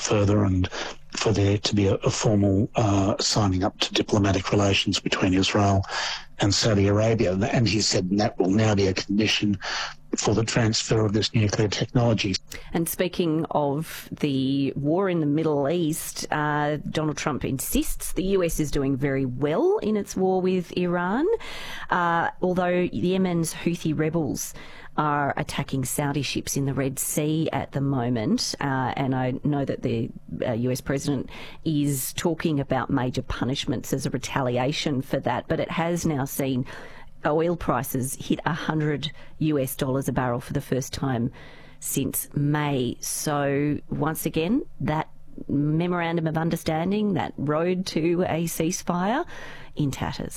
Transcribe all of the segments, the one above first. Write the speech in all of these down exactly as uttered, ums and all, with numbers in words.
further and for there to be a, a formal uh, signing up to diplomatic relations between Israel and Saudi Arabia. And he said that will now be a condition for the transfer of this nuclear technology. And speaking of the war in the Middle East, uh, Donald Trump insists the U S is doing very well in its war with Iran, uh, although Yemen's Houthi rebels are attacking Saudi ships in the Red Sea at the moment. Uh, and I know that the uh, U S president is talking about major punishments as a retaliation for that, but it has now seen oil prices hit one hundred US dollars a barrel for the first time since May. So once again, that memorandum of understanding, that road to a ceasefire, in tatters.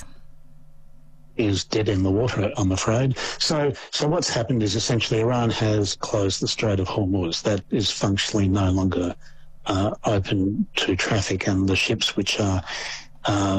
Is dead in the water, I'm afraid. So so what's happened is essentially Iran has closed the Strait of Hormuz. That is functionally no longer uh, open to traffic, and the ships which are uh,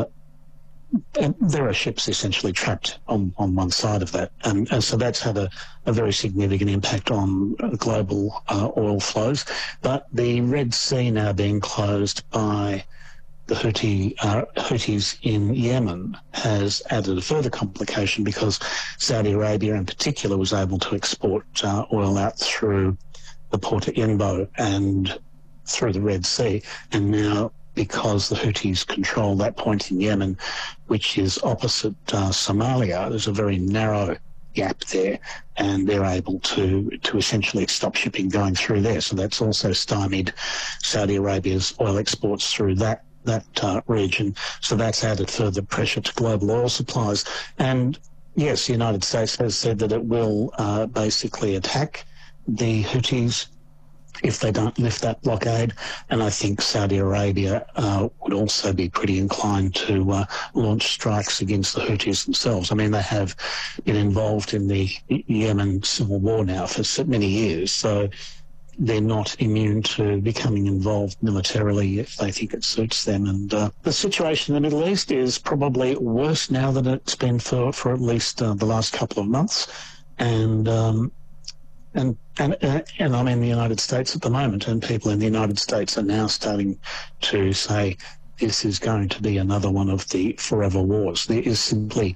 and there are ships essentially trapped on, on one side of that. And, and so that's had a, a very significant impact on global uh, oil flows. But the Red Sea now being closed by the Houthi, uh, Houthis in Yemen has added a further complication because Saudi Arabia in particular was able to export uh, oil out through the port of Yanbu and through the Red Sea. And now, because the Houthis control that point in Yemen, which is opposite uh, Somalia, there's a very narrow gap there, and they're able to to essentially stop shipping going through there. So that's also stymied Saudi Arabia's oil exports through that that uh, region. So that's added further pressure to global oil supplies. And yes, the United States has said that it will uh, basically attack the Houthis if they don't lift that blockade. And I think Saudi Arabia uh, would also be pretty inclined to uh, launch strikes against the Houthis themselves. I mean, they have been involved in the Yemen civil war now for so many years, so they're not immune to becoming involved militarily if they think it suits them. And uh, the situation in the Middle East is probably worse now than it's been for, for at least uh, the last couple of months. And um, And and uh, and I'm in the United States at the moment, and people in the United States are now starting to say this is going to be another one of the forever wars. There is simply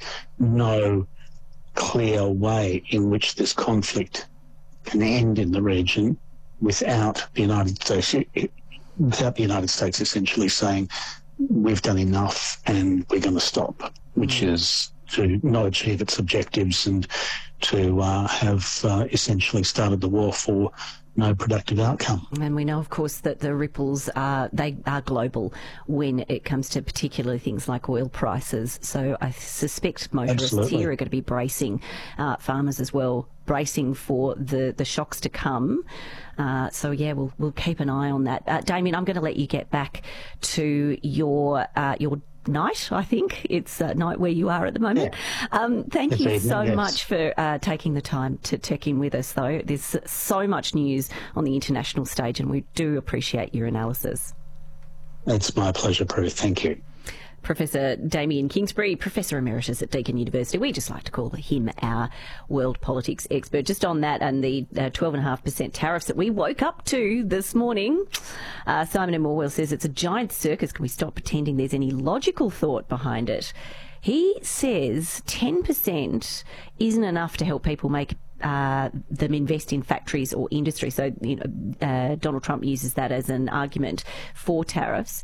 no clear way in which this conflict can end in the region without the United States, without the United States essentially saying we've done enough and we're going to stop, which is to not achieve its objectives and to uh, have uh, essentially started the war for no productive outcome. And we know, of course, that the ripples are, they are global when it comes to particularly things like oil prices. So I suspect motorists Absolutely. here are going to be bracing, uh, farmers as well, bracing for the, the shocks to come. Uh, so, yeah, we'll we'll keep an eye on that. Uh, Damien, I'm going to let you get back to your uh, your night, I think. It's uh, night where you are at the moment. Yeah. Um, thank it's you evening, so yes. much for uh, taking the time to check in with us, though. There's so much news on the international stage, and we do appreciate your analysis. It's my pleasure, Prue. Thank you. Professor Damien Kingsbury, Professor Emeritus at Deakin University. We just like to call him our world politics expert. Just on that and the uh, twelve point five percent tariffs that we woke up to this morning, uh, Simon M. Morwell says it's a giant circus. Can we stop pretending there's any logical thought behind it? He says ten percent isn't enough to help people make Uh, them invest in factories or industry. So, you know, uh, Donald Trump uses that as an argument for tariffs.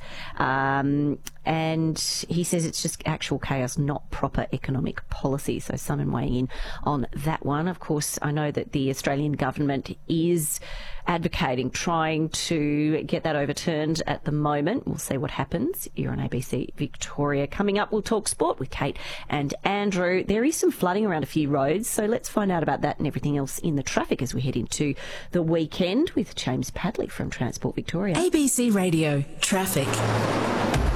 Um, and he says it's just actual chaos, not proper economic policy. So Simon weighing in on that one. Of course, I know that the Australian government is advocating, trying to get that overturned at the moment. We'll see what happens. You're on A B C Victoria. Coming up, we'll talk sport with Kate and Andrew. There is some flooding around a few roads, so let's find out about that and everything else in the traffic as we head into the weekend with James Padley from Transport Victoria. A B C Radio Traffic.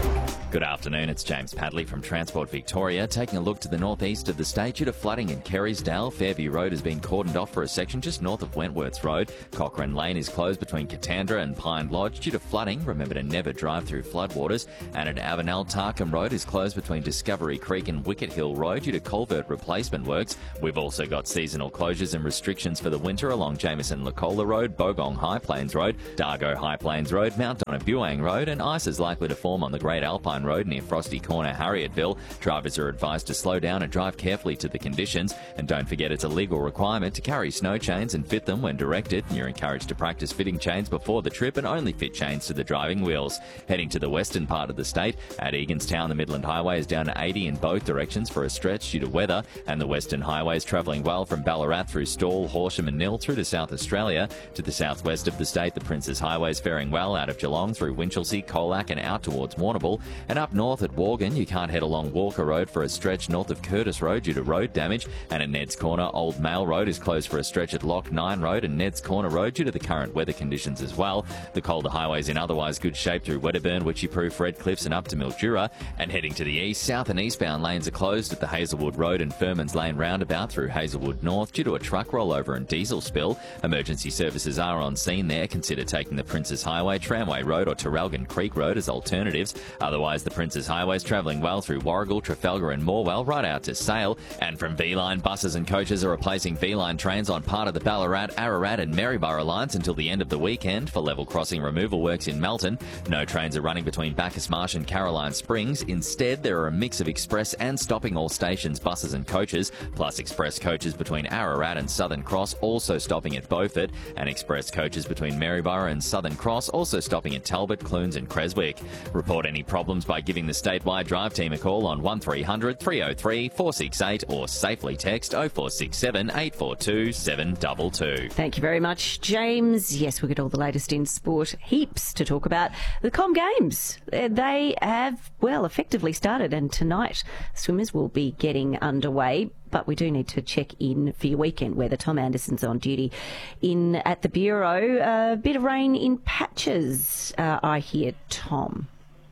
Good afternoon, it's James Padley from Transport Victoria. Taking a look to the northeast of the state due to flooding in Kerrysdale. Fairview Road has been cordoned off for a section just north of Wentworths Road. Cochrane Lane is closed between Katandra and Pine Lodge due to flooding. Remember to never drive through floodwaters. And at Avenel, Tarkham Road is closed between Discovery Creek and Wicket Hill Road due to culvert replacement works. We've also got seasonal closures and restrictions for the winter along Jameson Lacola Road, Bogong High Plains Road, Dargo High Plains Road, Mount Donabuang Road, and ice is likely to form on the Great Alpine Road near Frosty Corner, Harrietville. Drivers are advised to slow down and drive carefully to the conditions. And don't forget it's a legal requirement to carry snow chains and fit them when directed. You're encouraged to practice fitting chains before the trip and only fit chains to the driving wheels. Heading to the western part of the state, at Eganstown, the Midland Highway is down to eighty in both directions for a stretch due to weather, and the western highway is travelling well from Ballarat through Stawell, Horsham and Nil through to South Australia. To the southwest of the state, the Princes Highway is faring well out of Geelong through Winchelsea, Colac and out towards Warrnambool. And up north at Worgan, you can't head along Walker Road for a stretch north of Curtis Road due to road damage. And at Ned's Corner, Old Mail Road is closed for a stretch at Lock nine Road and Ned's Corner Road due to the current weather conditions as well. The Calder Highway's in otherwise good shape through Wedderburn, Witchyproof, Redcliffs and up to Mildura. And heading to the east, south and eastbound lanes are closed at the Hazelwood Road and Furman's Lane roundabout through Hazelwood North due to a truck rollover and diesel spill. Emergency services are on scene there. Consider taking the Princes Highway, Tramway Road or Terralgan Creek Road as alternatives. Otherwise, the Princes Highway is travelling well through Warragul, Trafalgar and Morwell right out to Sale. And from V-Line, buses and coaches are replacing V-Line trains on part of the Ballarat, Ararat and Maryborough lines until the end of the weekend for level crossing removal works in Melton. No trains are running between Bacchus Marsh and Caroline Springs. Instead, there are a mix of express and stopping all stations buses and coaches, plus express coaches between Ararat and Southern Cross also stopping at Beaufort, and express coaches between Maryborough and Southern Cross also stopping at Talbot, Clunes and Creswick. Report any problems by giving the statewide drive team a call on one three hundred, three oh three, four six eight or safely text oh four six seven, eight four two, seven two two. Thank you very much, James. Yes, we get all the latest in sport. Heaps to talk about. The Com Games, uh, they have, well, effectively started, and tonight swimmers will be getting underway. But we do need to check in for your weekend weather. Tom Anderson's on duty in at the Bureau. A bit of rain in patches, uh, I hear, Tom.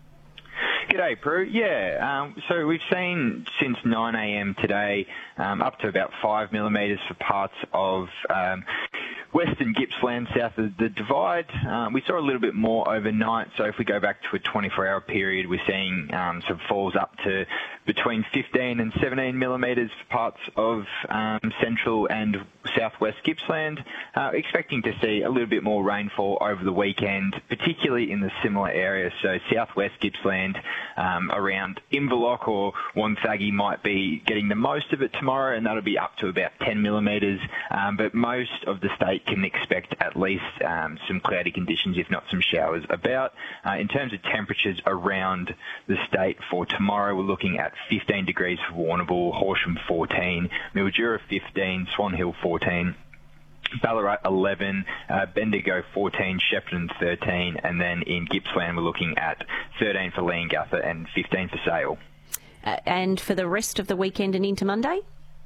G'day, Prue. Yeah, um, so we've seen since nine a m today um, up to about five millimetres for parts of um, western Gippsland, south of the Divide. Um, we saw a little bit more overnight, so if we go back to a twenty-four hour period, we're seeing um, some falls up to between fifteen and seventeen millimetres for parts of um, central and southwest Gippsland. Uh, expecting to see a little bit more rainfall over the weekend, particularly in the similar areas. So southwest Gippsland, um, around Inverloch or Wonthaggi might be getting the most of it tomorrow, and that'll be up to about ten millimetres. Um, but most of the state can expect at least um, some cloudy conditions, if not some showers about. Uh, in terms of temperatures around the state for tomorrow, we're looking at fifteen degrees for Warrnambool, Horsham fourteen, Mildura fifteen, Swan Hill fourteen, Ballarat eleven, uh, Bendigo fourteen, Shepparton thirteen, and then in Gippsland we're looking at thirteen for Leongatha and fifteen for Sale. Uh, and for the rest of the weekend and into Monday?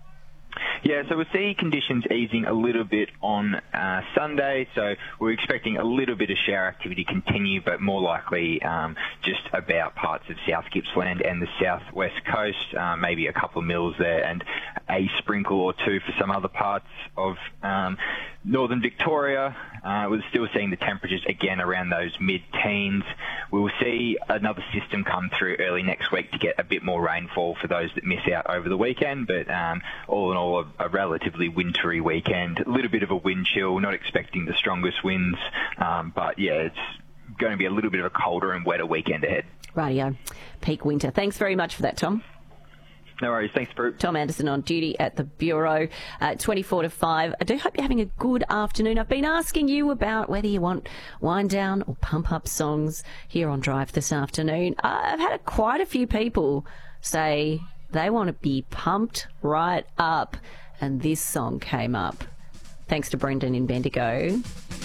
Yeah, so we'll see conditions easing a little bit on uh, Sunday. So we're expecting a little bit of shower activity continue, but more likely um, just about parts of South Gippsland and the southwest coast, uh, maybe a couple of mils there, and a sprinkle or two for some other parts of um, northern Victoria. Uh, we're still seeing the temperatures again around those mid-teens. We will see another system come through early next week to get a bit more rainfall for those that miss out over the weekend, but um, all in all, a, a relatively wintry weekend. A little bit of a wind chill, not expecting the strongest winds, um, but yeah, it's going to be a little bit of a colder and wetter weekend ahead. Rightio. Peak winter. Thanks very much for that, Tom. No worries. Thanks, Brooke. Tom Anderson on duty at the Bureau, uh, twenty-four to five. I do hope you're having a good afternoon. I've been asking you about whether you want wind down or pump up songs here on Drive this afternoon. I've had a, quite a few people say they want to be pumped right up, and this song came up. Thanks to Brendan in Bendigo.